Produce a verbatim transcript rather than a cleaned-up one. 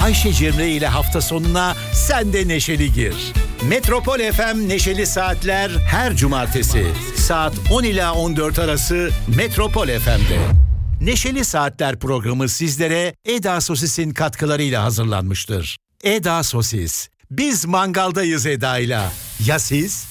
Ayşe Cemre ile hafta sonuna sen de neşeli gir. Metropol F M Neşeli Saatler her cumartesi saat on ila on dört arası Metropol F M'de. Neşeli Saatler programı sizlere Eda Sosis'in katkılarıyla hazırlanmıştır. Eda Sosis. Biz mangaldayız Eda'yla. Ya siz?